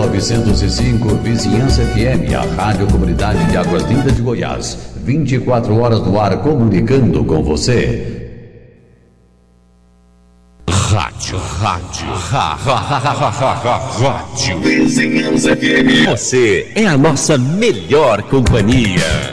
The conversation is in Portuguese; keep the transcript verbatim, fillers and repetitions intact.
novecentos e cinco, Vizinhança F M, a Rádio Comunidade de Águas Lindas de Goiás. vinte e quatro horas no ar, comunicando com você. Rádio, rádio, ra, ra, ra, ra, ra, ra, rádio Vizinhança F M. Você é a nossa melhor companhia.